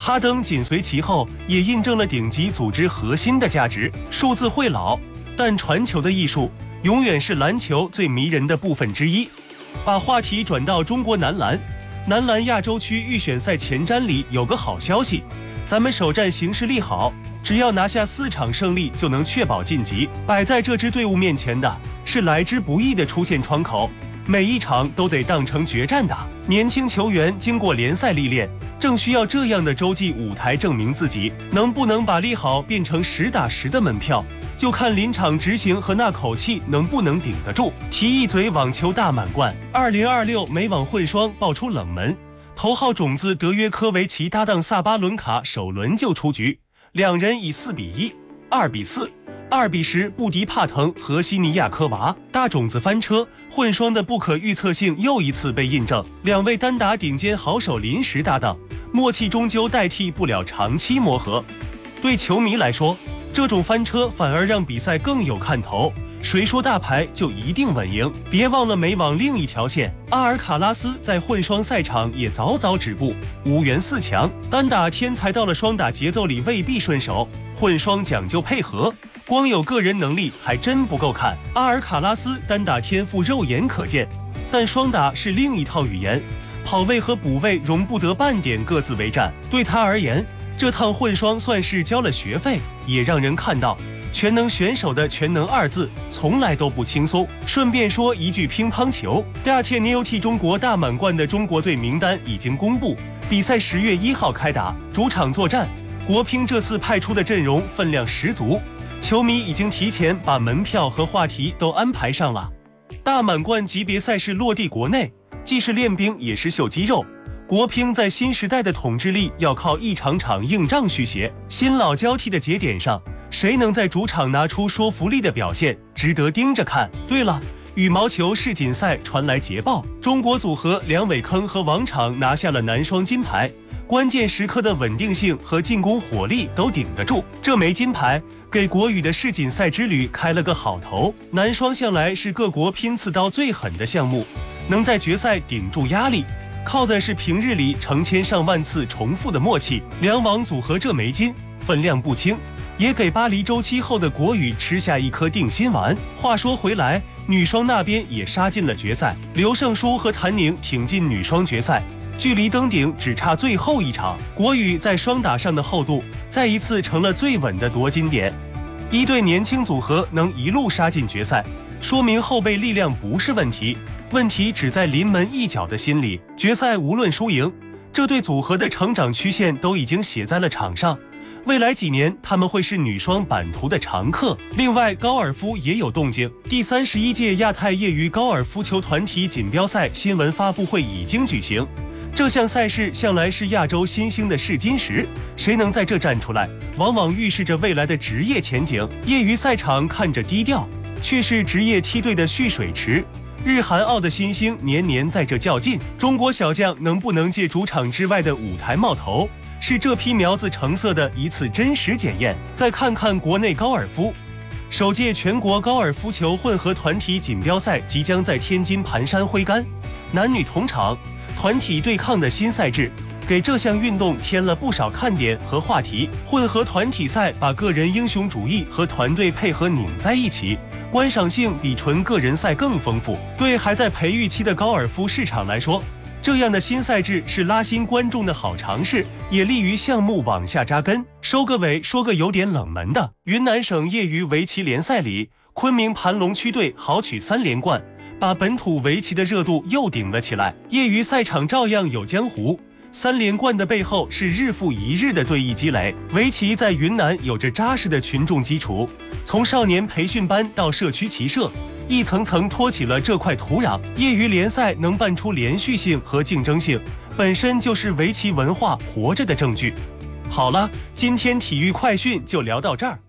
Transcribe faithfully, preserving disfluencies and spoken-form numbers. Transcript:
哈登紧随其后，也印证了顶级组织核心的价值。数字会老，但传球的艺术永远是篮球最迷人的部分之一。把话题转到中国男篮，男篮亚洲区预选赛前瞻里有个好消息，咱们首战形势利好，只要拿下四场胜利就能确保晋级。摆在这支队伍面前的是来之不易的出线窗口，每一场都得当成决战打。年轻球员经过联赛历练，正需要这样的洲际舞台证明自己，能不能把利好变成实打实的门票，就看临场执行和那口气能不能顶得住。提一嘴网球大满贯，二零二六美网混双爆出冷门，头号种子德约科维奇搭档萨巴伦卡首轮就出局，两人以四比一、二比四、二比十不敌帕腾和西尼亚科娃。大种子翻车，混双的不可预测性又一次被印证。两位单打顶尖好手临时搭档，默契终究代替不了长期磨合。对球迷来说，这种翻车反而让比赛更有看头，谁说大牌就一定稳赢？别忘了美网另一条线，阿尔卡拉斯在混双赛场也早早止步，五元四强。单打天才到了双打节奏里未必顺手，混双讲究配合，光有个人能力还真不够看。阿尔卡拉斯单打天赋肉眼可见，但双打是另一套语言，跑位和补位容不得半点各自为战。对他而言，这趟混双算是交了学费，也让人看到全能选手的全能二字从来都不轻松。顺便说一句乒乓球，大铁 N O T 中国大满贯的中国队名单已经公布，比赛十月一号开打，主场作战。国乒这次派出的阵容分量十足，球迷已经提前把门票和话题都安排上了。大满贯级别赛事落地国内，既是练兵也是秀肌肉。国乒在新时代的统治力要靠一场场硬仗续写，新老交替的节点上，谁能在主场拿出说服力的表现，值得盯着看。对了，羽毛球世锦赛传来捷报，中国组合梁伟铿和王昶拿下了男双金牌，关键时刻的稳定性和进攻火力都顶得住。这枚金牌给国羽的世锦赛之旅开了个好头。男双向来是各国拼刺刀最狠的项目，能在决赛顶住压力，靠的是平日里成千上万次重复的默契。两网组合这枚金分量不轻，也给巴黎周期后的国羽吃下一颗定心丸。话说回来，女双那边也杀进了决赛，刘胜书和谭宁挺进女双决赛，距离登顶只差最后一场。国羽在双打上的厚度再一次成了最稳的夺金点。一对年轻组合能一路杀进决赛，说明后备力量不是问题，问题只在临门一脚的心理。决赛无论输赢，这对组合的成长曲线都已经写在了场上，未来几年他们会是女双版图的常客。另外，高尔夫也有动静，第三十一届亚太业余高尔夫球团体锦标赛新闻发布会已经举行。这项赛事向来是亚洲新兴的试金石，谁能在这站出来，往往预示着未来的职业前景。业余赛场看着低调，却是职业梯队的蓄水池。日韩澳的新星年年在这较劲，中国小将能不能借主场之外的舞台冒头，是这批苗子成色的一次真实检验。再看看国内高尔夫，首届全国高尔夫球混合团体锦标赛即将在天津盘山挥杆，男女同场团体对抗的新赛制给这项运动添了不少看点和话题。混合团体赛把个人英雄主义和团队配合拧在一起，观赏性比纯个人赛更丰富。对还在培育期的高尔夫市场来说，这样的新赛制是拉新观众的好尝试，也利于项目往下扎根。收个尾，说个有点冷门的，云南省业余围棋联赛里，昆明盘龙区队豪取三连冠，把本土围棋的热度又顶了起来。业余赛场照样有江湖，三连冠的背后是日复一日的对弈积累。围棋在云南有着扎实的群众基础，从少年培训班到社区棋社，一层层托起了这块土壤。业余联赛能办出连续性和竞争性，本身就是围棋文化活着的证据。好了，今天体育快讯就聊到这儿。